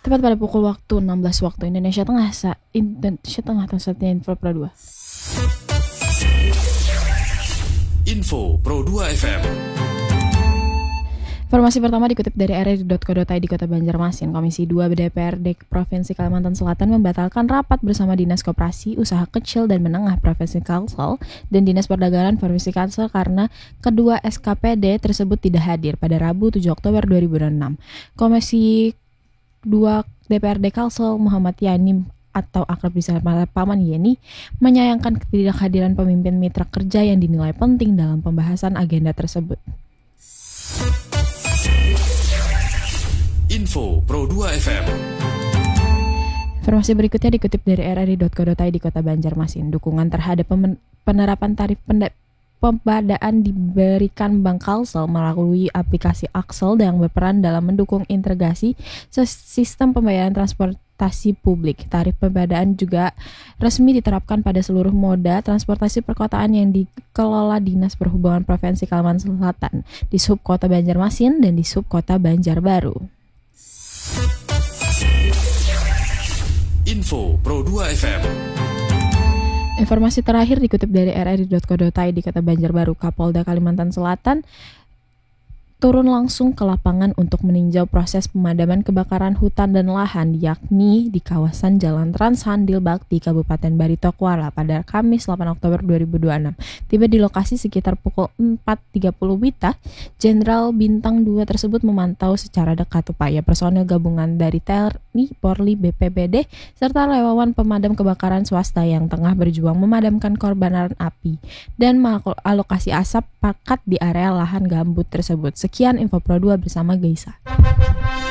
Tepat pada pukul waktu 16 waktu Indonesia Tengah tahun saatnya Info Pro 2. Info Pro 2 FM. Informasi pertama dikutip dari rri.co.id di Kota Banjarmasin. Komisi 2 DPRD Provinsi Kalimantan Selatan membatalkan rapat bersama Dinas Koperasi, Usaha Kecil dan Menengah Provinsi Kalsel dan Dinas Perdagangan Provinsi Kalsel karena kedua SKPD tersebut tidak hadir pada Rabu 7 Oktober 2006. Komisi 2 DPRD Kalsel Muhammad Yani atau akrab disapa Paman Yeni menyayangkan ketidakhadiran pemimpin mitra kerja yang dinilai penting dalam pembahasan agenda tersebut. Info Pro 2 FM. Informasi berikutnya dikutip dari rri.co.id di Kota Banjarmasin. Dukungan terhadap penerapan tarif pembadaan diberikan Bank Kalsel melalui aplikasi Axel yang berperan dalam mendukung integrasi sistem pembayaran transportasi publik. Tarif pembadaan juga resmi diterapkan pada seluruh moda transportasi perkotaan yang dikelola Dinas Perhubungan Provinsi Kalimantan Selatan, di Sub Kota Banjarmasin dan di Sub Kota Banjarbaru. Info Pro 2 FM. Informasi terakhir dikutip dari rri.co.id di Kota Banjarbaru. Kapolda Kalimantan Selatan turun langsung ke lapangan untuk meninjau proses pemadaman kebakaran hutan dan lahan, yakni di kawasan Jalan Trans Handil Bakti, Kabupaten Barito Kuala pada Kamis 8 Oktober 2026. Tiba di lokasi sekitar pukul 4.30 WITA, Jenderal Bintang 2 tersebut memantau secara dekat upaya personel gabungan dari TNI, Polri, BPBD, serta relawan pemadam kebakaran swasta yang tengah berjuang memadamkan kobaran api dan mengalokasi asap pakat di area lahan gambut tersebut. Sekian Info Pro 2 bersama Geisa.